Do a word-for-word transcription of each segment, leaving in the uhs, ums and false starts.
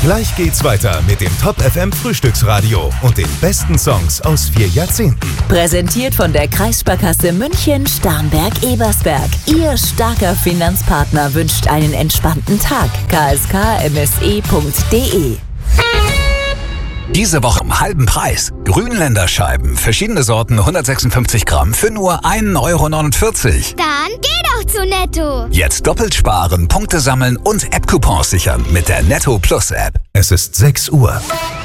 Gleich geht's weiter mit dem Top F M Frühstücksradio und den besten Songs aus vier Jahrzehnten. Präsentiert von der Kreissparkasse München, Starnberg, Ebersberg. Ihr starker Finanzpartner wünscht einen entspannten Tag. k s k m s e punkt d e. Diese Woche im halben Preis. Grünländerscheiben, verschiedene Sorten, hundertsechsundfünfzig Gramm für nur ein Euro neunundvierzig. Dann geh doch zu Netto. Jetzt doppelt sparen, Punkte sammeln und App-Coupons sichern mit der Netto Plus App. Es ist sechs Uhr.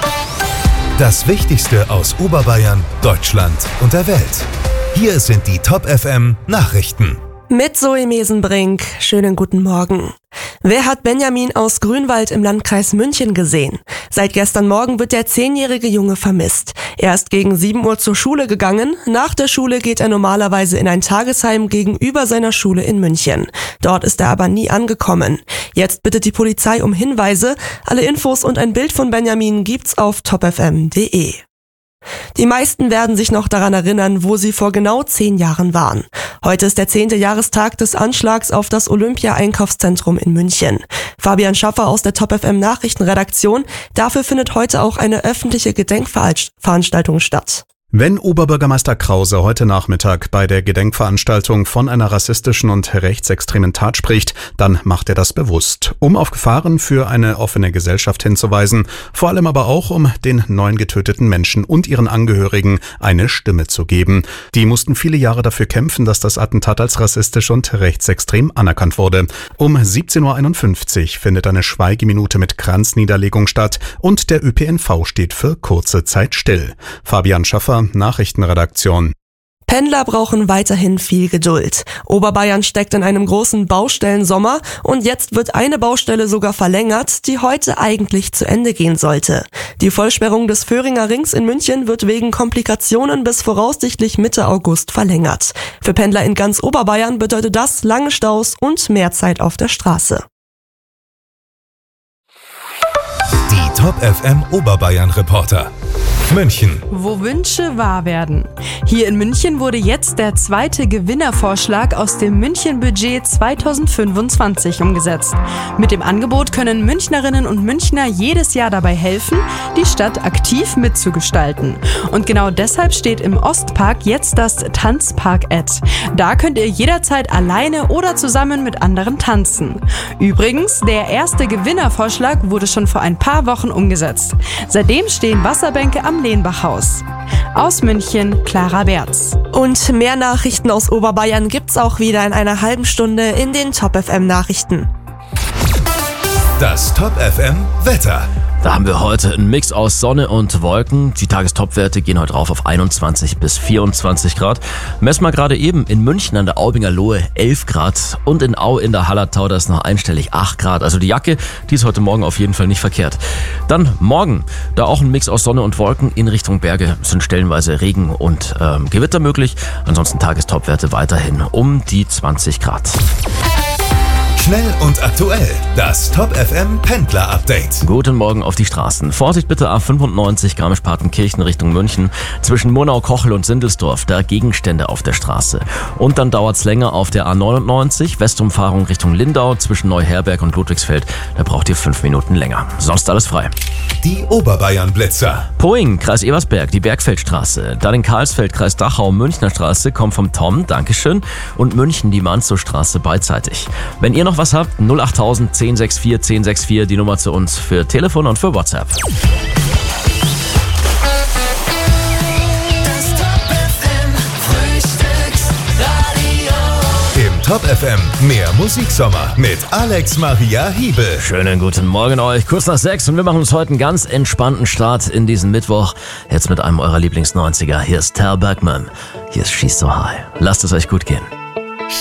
Das Wichtigste aus Oberbayern, Deutschland und der Welt. Hier sind die Top F M Nachrichten. Mit Zoe Mesenbrink. Schönen guten Morgen. Wer hat Benjamin aus Grünwald im Landkreis München gesehen? Seit gestern Morgen wird der zehnjährige Junge vermisst. Er ist gegen sieben Uhr zur Schule gegangen. Nach der Schule geht er normalerweise in ein Tagesheim gegenüber seiner Schule in München. Dort ist er aber nie angekommen. Jetzt bittet die Polizei um Hinweise. Alle Infos und ein Bild von Benjamin gibt's auf top f m punkt d e. Die meisten werden sich noch daran erinnern, wo sie vor genau zehn Jahren waren. Heute ist der zehnte Jahrestag des Anschlags auf das Olympia-Einkaufszentrum in München. Fabian Schaffer aus der Top F M Nachrichtenredaktion. Dafür findet heute auch eine öffentliche Gedenkveranstaltung statt. Wenn Oberbürgermeister Krause heute Nachmittag bei der Gedenkveranstaltung von einer rassistischen und rechtsextremen Tat spricht, dann macht er das bewusst, um auf Gefahren für eine offene Gesellschaft hinzuweisen, vor allem aber auch, um den neun getöteten Menschen und ihren Angehörigen eine Stimme zu geben. Die mussten viele Jahre dafür kämpfen, dass das Attentat als rassistisch und rechtsextrem anerkannt wurde. Um siebzehn Uhr einundfünfzig findet eine Schweigeminute mit Kranzniederlegung statt und der Ö P N V steht für kurze Zeit still. Fabian Schaffer, Nachrichtenredaktion. Pendler brauchen weiterhin viel Geduld. Oberbayern steckt in einem großen Baustellensommer und jetzt wird eine Baustelle sogar verlängert, die heute eigentlich zu Ende gehen sollte. Die Vollsperrung des Föhringer Rings in München wird wegen Komplikationen bis voraussichtlich Mitte August verlängert. Für Pendler in ganz Oberbayern bedeutet das lange Staus und mehr Zeit auf der Straße. Die Top F M Oberbayern Reporter. München. Wo Wünsche wahr werden. Hier in München wurde jetzt der zweite Gewinnervorschlag aus dem München-Budget zweitausendfünfundzwanzig umgesetzt. Mit dem Angebot können Münchnerinnen und Münchner jedes Jahr dabei helfen, die Stadt aktiv mitzugestalten. Und genau deshalb steht im Ostpark jetzt das Tanzparkett. Da könnt ihr jederzeit alleine oder zusammen mit anderen tanzen. Übrigens, der erste Gewinnervorschlag wurde schon vor ein paar Wochen umgesetzt. Seitdem stehen Wasserbänke am Lehnbachhaus. Aus München, Clara Berz. Und mehr Nachrichten aus Oberbayern gibt's auch wieder in einer halben Stunde in den Top F M Nachrichten. Das Top F M Wetter. Da haben wir heute einen Mix aus Sonne und Wolken. Die Tagestopwerte gehen heute rauf auf einundzwanzig bis vierundzwanzig Grad. Messen wir gerade eben in München an der Aubinger Lohe elf Grad und in Au in der Hallertau, da ist noch einstellig acht Grad. Also die Jacke, die ist heute Morgen auf jeden Fall nicht verkehrt. Dann morgen, da auch ein Mix aus Sonne und Wolken. In Richtung Berge sind stellenweise Regen und ähm, Gewitter möglich. Ansonsten Tagestopwerte weiterhin um die zwanzig Grad. Schnell und aktuell, das Top F M Pendler Update. Guten Morgen auf die Straßen. Vorsicht bitte A fünfundneunzig Garmisch-Partenkirchen Richtung München. Zwischen Murnau, Kochel und Sindelsdorf, da Gegenstände auf der Straße. Und dann dauert's länger auf der A neunundneunzig, Westumfahrung Richtung Lindau, zwischen Neuherberg und Ludwigsfeld. Da braucht ihr fünf Minuten länger. Sonst alles frei. Die Oberbayern Blitzer. Poing, Kreis Ebersberg, die Bergfeldstraße. Dann in Karlsfeld, Kreis Dachau, Münchner Straße, kommt vom Tom, Dankeschön. Und München, die Manzow-Straße beidseitig. Wenn ihr noch was habt, null achttausend zehn sechs vier zehn sechs vier, die Nummer zu uns für Telefon und für WhatsApp. Das Top F M Frühstücksradio. Im Top F M mehr Musiksommer mit Alex Maria Hiebel. Schönen guten Morgen euch, kurz nach sechs und wir machen uns heute einen ganz entspannten Start in diesen Mittwoch. Jetzt mit einem eurer Lieblings-neunziger. Hier ist Tal Bergman, hier ist She's So High. Lasst es euch gut gehen.